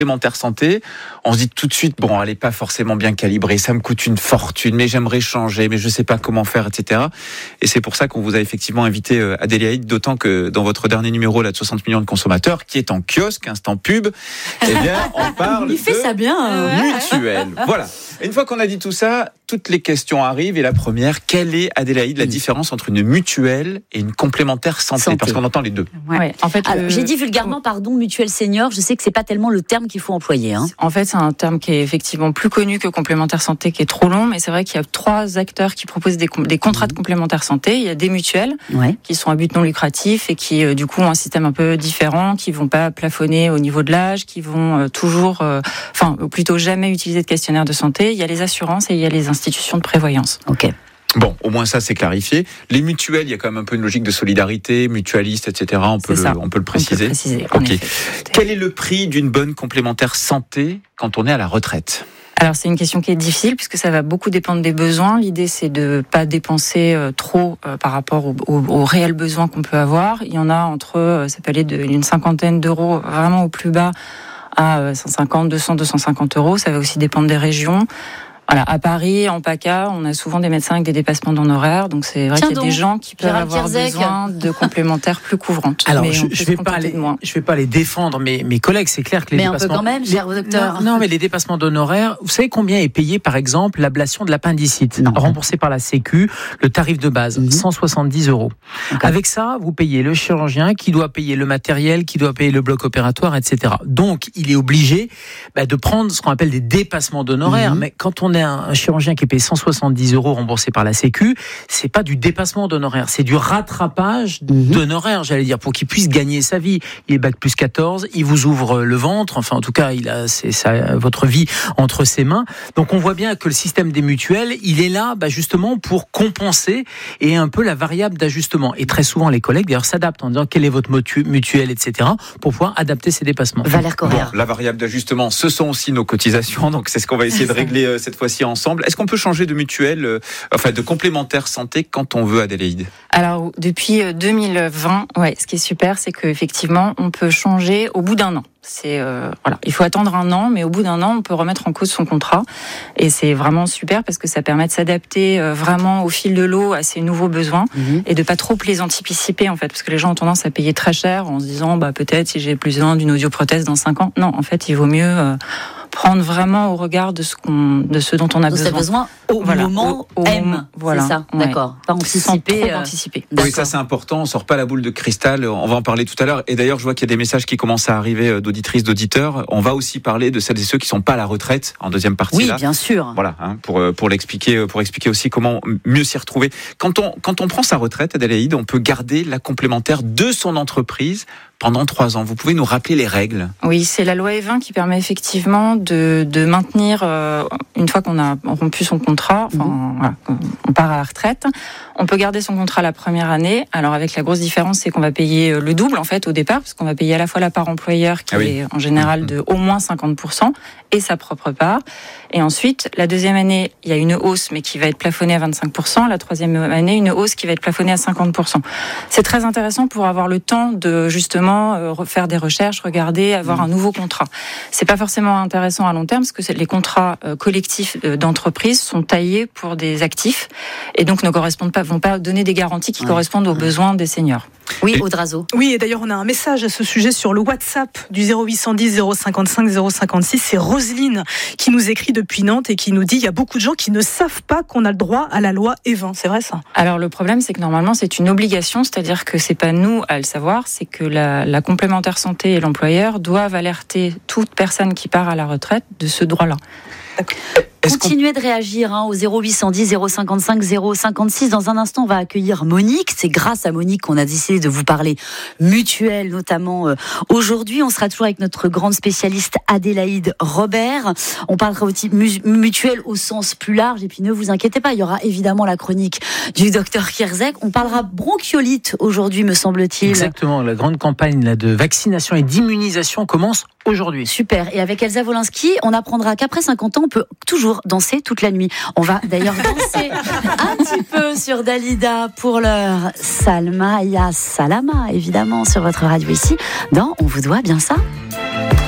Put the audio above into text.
complémentaire santé, on se dit tout de suite, bon, elle n'est pas forcément bien calibrée, ça me coûte une fortune, mais j'aimerais changer, mais je ne sais pas comment faire, etc. Et c'est pour ça qu'on vous a effectivement invité, Adélaïde, d'autant que dans votre dernier numéro là, de 60 millions de consommateurs, qui est en kiosque, instant pub, eh bien, on parle Il fait ça bien, mutuelle. Voilà. Et une fois qu'on a dit tout ça, toutes les questions arrivent. Et la première, quelle est, Adélaïde, la différence entre une mutuelle et une complémentaire santé? Parce qu'on entend les deux. Ouais. En fait, j'ai dit vulgairement, mutuelle senior. Je sais que c'est pas tellement le terme qu'il faut employer. En fait, c'est un terme qui est effectivement plus connu que complémentaire santé, qui est trop long. Mais c'est vrai qu'il y a 3 acteurs qui proposent des contrats de complémentaire santé. Il y a des mutuelles qui sont à but non lucratif et qui, du coup, ont un système un peu différent, qui vont pas plafonner au niveau de l'âge, qui vont plutôt jamais utiliser de questionnaire de santé. Il y a les assurances et il y a les institutions de prévoyance. Ok. Bon, au moins ça c'est clarifié. Les mutuelles, il y a quand même un peu une logique de solidarité, mutualiste, etc. On peut le préciser. Ok. Quel est le prix d'une bonne complémentaire santé quand on est à la retraite ? Alors c'est une question qui est difficile puisque ça va beaucoup dépendre des besoins. L'idée c'est de pas dépenser trop par rapport aux réels besoins qu'on peut avoir. Il y en a ça peut aller d'une cinquantaine d'euros vraiment au plus bas à 150, 200, 250 euros. Ça va aussi dépendre des régions. Voilà, à Paris, en PACA, on a souvent des médecins avec des dépassements d'honoraires, donc c'est vrai qu'il y a des gens qui peuvent avoir besoin de complémentaires plus couvrantes. Alors, je vais pas les défendre, mes collègues, c'est clair que les dépassements... Mais un peu quand même, cher docteur. Non, mais les dépassements d'honoraires, vous savez combien est payé, par exemple, l'ablation de l'appendicite, remboursée par la Sécu, le tarif de base, 170 euros. Okay. Avec ça, vous payez le chirurgien qui doit payer le matériel, qui doit payer le bloc opératoire, etc. Donc, il est obligé de prendre ce qu'on appelle des dépassements d'honoraires, mais quand on est un chirurgien qui est payé 170 euros remboursé par la Sécu, c'est pas du dépassement d'honoraires, c'est du rattrapage d'honoraires, j'allais dire, pour qu'il puisse gagner sa vie. Il est bac plus 14, il vous ouvre le ventre, enfin en tout cas, il a votre vie entre ses mains. Donc on voit bien que le système des mutuelles, il est là justement pour compenser et un peu la variable d'ajustement. Et très souvent, les collègues d'ailleurs s'adaptent en disant quelle est votre mutuelle, etc., pour pouvoir adapter ces dépassements. Valère Correa. Bon, la variable d'ajustement, ce sont aussi nos cotisations, donc c'est ce qu'on va essayer de régler cette fois-ci ensemble. Est-ce qu'on peut changer de mutuelle, de complémentaire santé quand on veut, Adélaïde ? Alors, depuis 2020, ce qui est super, c'est qu'effectivement, on peut changer au bout d'un an. Il faut attendre un an, mais au bout d'un an, on peut remettre en cause son contrat. Et c'est vraiment super parce que ça permet de s'adapter vraiment au fil de l'eau à ses nouveaux besoins et de pas trop les anticiper, en fait, parce que les gens ont tendance à payer très cher en se disant, peut-être si j'ai besoin d'une audioprothèse dans 5 ans. Non, en fait, il vaut mieux prendre vraiment au regard de ce dont on a besoin. Au moment M. Voilà. C'est ça, d'accord. Pas anticiper. Oui, ça c'est important. On sort pas la boule de cristal. On va en parler tout à l'heure. Et d'ailleurs, je vois qu'il y a des messages qui commencent à arriver d'auditrices, d'auditeurs. On va aussi parler de celles et ceux qui sont pas à la retraite en deuxième partie. Oui, bien sûr. Voilà, pour l'expliquer, pour expliquer aussi comment mieux s'y retrouver. Quand on prend sa retraite, Adélaïde, on peut garder la complémentaire de son entreprise pendant 3 ans. Vous pouvez nous rappeler les règles ? Oui, c'est la loi E20 qui permet effectivement de maintenir, une fois qu'on a rompu son contrat, on part à la retraite, on peut garder son contrat la première année. Alors avec la grosse différence, c'est qu'on va payer le double en fait au départ, parce qu'on va payer à la fois la part employeur qui est en général de au moins 50% et sa propre part. Et ensuite, la deuxième année, il y a une hausse, mais qui va être plafonnée à 25%. La troisième année, une hausse qui va être plafonnée à 50%. C'est très intéressant pour avoir le temps de justement refaire des recherches, regarder, avoir un nouveau contrat. C'est pas forcément intéressant à long terme parce que les contrats collectifs d'entreprise sont taillés pour des actifs et donc vont pas donner des garanties qui correspondent aux besoins des seniors. Oui, Audrazo. Oui, et d'ailleurs, on a un message à ce sujet sur le WhatsApp du 0810 055 056. C'est Roselyne qui nous écrit depuis Nantes et qui nous dit il y a beaucoup de gens qui ne savent pas qu'on a le droit à la loi E20. C'est vrai ça ? Alors, le problème, c'est que normalement, c'est une obligation, c'est-à-dire que c'est pas nous à le savoir, c'est que la complémentaire santé et l'employeur doivent alerter toute personne qui part à la retraite de ce droit-là. D'accord. Continuez de réagir au 0810 055 056. Dans un instant, on va accueillir Monique. C'est grâce à Monique qu'on a décidé de vous parler mutuelle, notamment aujourd'hui. On sera toujours avec notre grande spécialiste Adélaïde Robert. On parlera aussi mutuelle au sens plus large. Et puis ne vous inquiétez pas, il y aura évidemment la chronique du docteur Kierzek. On parlera bronchiolite aujourd'hui, me semble-t-il. Exactement, la grande campagne de vaccination et d'immunisation commence aujourd'hui. Super. Et avec Elsa Wolinski, on apprendra qu'après 50 ans, on peut toujours danser toute la nuit. On va d'ailleurs danser un petit peu sur Dalida pour l'heure. Salma Ya Salama, évidemment, sur votre radio ici. Dans On vous doit bien ça.